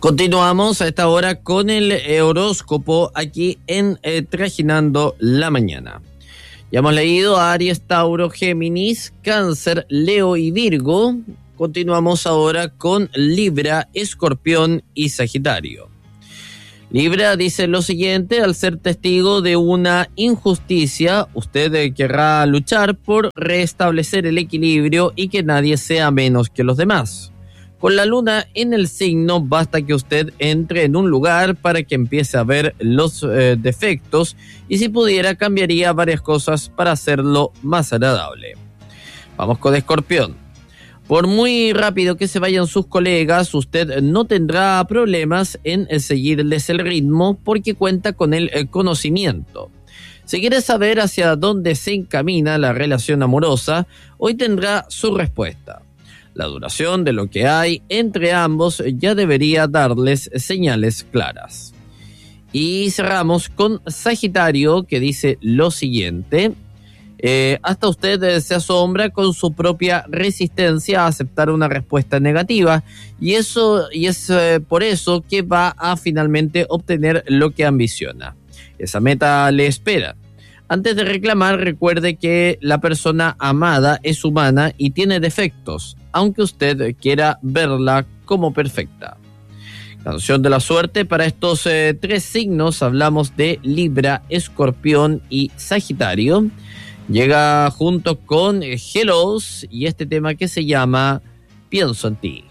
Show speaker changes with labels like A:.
A: Continuamos a esta hora con el horóscopo aquí en Trajinando la Mañana. Ya hemos leído a Aries, Tauro, Géminis, Cáncer, Leo y Virgo. Continuamos ahora con Libra, Escorpión y Sagitario. Libra dice lo siguiente: al ser testigo de una injusticia, usted querrá luchar por restablecer el equilibrio y que nadie sea menos que los demás. Con la luna en el signo, basta que usted entre en un lugar para que empiece a ver los defectos, y si pudiera cambiaría varias cosas para hacerlo más agradable. Vamos con Escorpión. Por muy rápido que se vayan sus colegas, usted no tendrá problemas en seguirles el ritmo porque cuenta con el conocimiento. Si quiere saber hacia dónde se encamina la relación amorosa, hoy tendrá su respuesta. La duración de lo que hay entre ambos ya debería darles señales claras. Y cerramos con Sagitario, que dice lo siguiente: hasta usted se asombra con su propia resistencia a aceptar una respuesta negativa, y es por eso que va a finalmente obtener lo que ambiciona. Esa meta le espera. Antes de reclamar, recuerde que la persona amada es humana y tiene defectos, aunque usted quiera verla como perfecta. Canción de la suerte para estos tres signos. Hablamos de Libra, Escorpión y Sagitario. Llega junto con Hellos y este tema que se llama Pienso en ti.